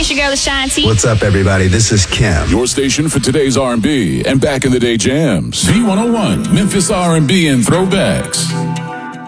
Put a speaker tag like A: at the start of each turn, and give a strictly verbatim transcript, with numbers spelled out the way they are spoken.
A: It's your girl Ashanti.
B: What's up, everybody? This is Kim.
C: Your station for today's R and B and back in the day jams. V one oh one, Memphis R and B and throwbacks.